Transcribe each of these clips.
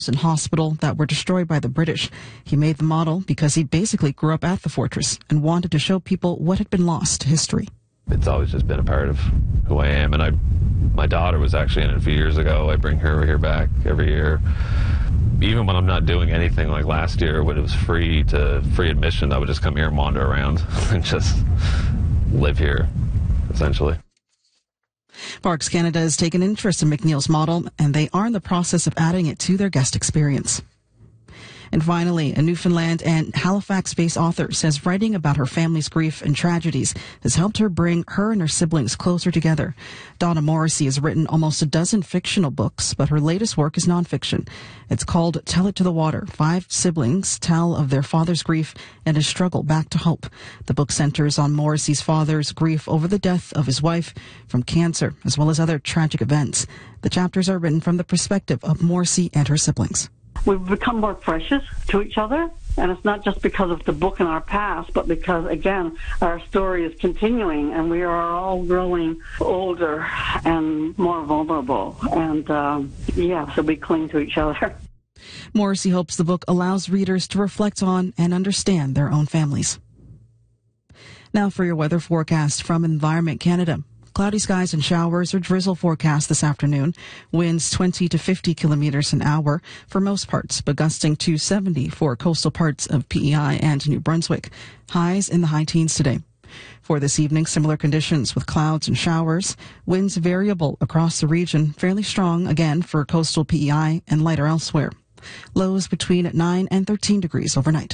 and hospital that were destroyed by the British. He made the model because he basically grew up at the fortress and wanted to show people what had been lost to history. It's always just been a part of who I am, and my daughter was actually in it a few years ago. I bring her here back every year. Even when I'm not doing anything, like last year when it was free admission, I would just come here and wander around and just live here, essentially. Parks Canada has taken interest in McNeil's model, and they are in the process of adding it to their guest experience. And finally, a Newfoundland and Halifax-based author says writing about her family's grief and tragedies has helped her bring her and her siblings closer together. Donna Morrissey has written almost a dozen fictional books, but her latest work is nonfiction. It's called Tell It to the Water. 5 siblings tell of their father's grief and his struggle back to hope. The book centers on Morrissey's father's grief over the death of his wife from cancer, as well as other tragic events. The chapters are written from the perspective of Morrissey and her siblings. We've become more precious to each other, and it's not just because of the book and our past, but because, again, our story is continuing, and we are all growing older and more vulnerable. And, so we cling to each other. Morrissey hopes the book allows readers to reflect on and understand their own families. Now for your weather forecast from Environment Canada. Cloudy skies and showers or drizzle forecast this afternoon. Winds 20 to 50 kilometers an hour for most parts, but gusting to 70 for coastal parts of PEI and New Brunswick. Highs in the high teens today. For this evening, similar conditions with clouds and showers. Winds variable across the region, fairly strong again for coastal PEI and lighter elsewhere. Lows between 9 and 13 degrees overnight.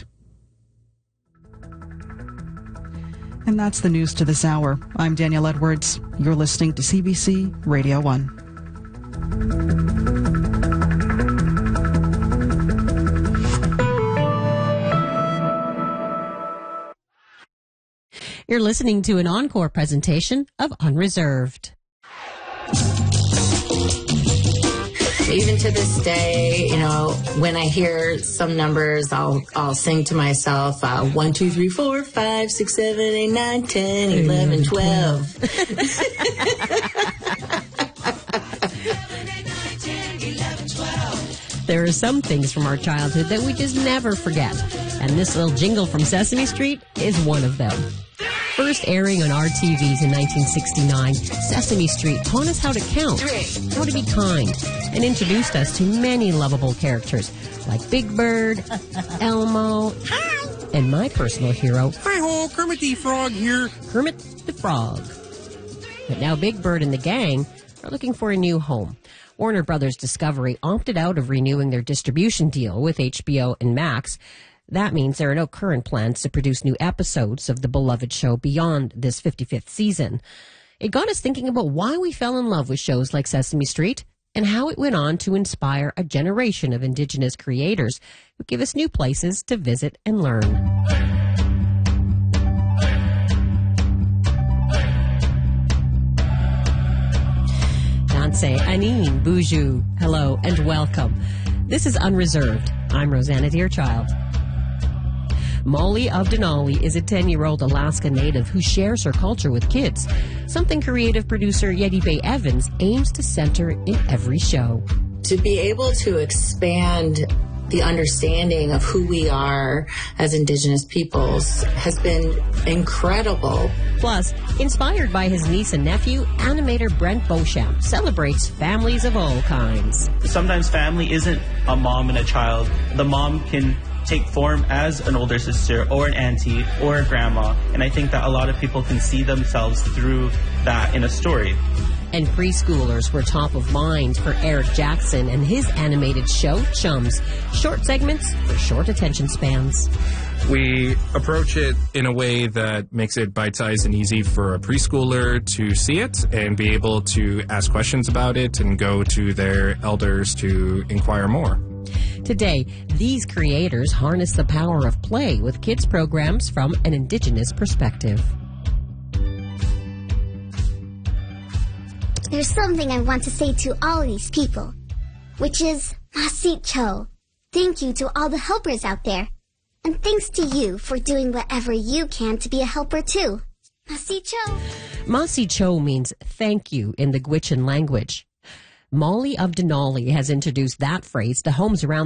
And that's the news to this hour. I'm Danielle Edwards. You're listening to CBC Radio 1. You're listening to an encore presentation of Unreserved. Even to this day, when I hear some numbers, I'll sing to myself, 1, 2, 3, 4, 5, 6, 7, 8, 9, 10, 11, 12. There are some things from our childhood that we just never forget. And this little jingle from Sesame Street is one of them. First airing on our TVs in 1969, Sesame Street taught us how to count, how to be kind, and introduced us to many lovable characters like Big Bird, Elmo, and my personal hero, Hi-ho, Kermit the Frog here. Kermit the Frog. But now Big Bird and the gang are looking for a new home. Warner Brothers Discovery opted out of renewing their distribution deal with HBO and Max. That means there are no current plans to produce new episodes of the beloved show beyond this 55th season. It got us thinking about why we fell in love with shows like Sesame Street and how it went on to inspire a generation of Indigenous creators who give us new places to visit and learn. Danse, Anine, Boujou, hello and welcome. This is Unreserved. I'm Rosanna Deerchild. Molly of Denali is a 10-year-old Alaska native who shares her culture with kids, something creative producer Yeti Bay Evans aims to center in every show. To be able to expand the understanding of who we are as Indigenous peoples has been incredible. Plus, inspired by his niece and nephew, animator Brent Beauchamp celebrates families of all kinds. Sometimes family isn't a mom and a child. The mom can take form as an older sister or an auntie or a grandma, and I think that a lot of people can see themselves through that in a story. And preschoolers were top of mind for Eric Jackson and his animated show, Chums. Short segments for short attention spans. We approach it in a way that makes it bite-sized and easy for a preschooler to see it and be able to ask questions about it and go to their elders to inquire more. Today, these creators harness the power of play with kids' programs from an Indigenous perspective. There's something I want to say to all these people, which is Masit Cho. Thank you to all the helpers out there. And thanks to you for doing whatever you can to be a helper too. Masit Cho. Masit Cho means thank you in the Gwich'in language. Molly of Denali has introduced that phrase to homes around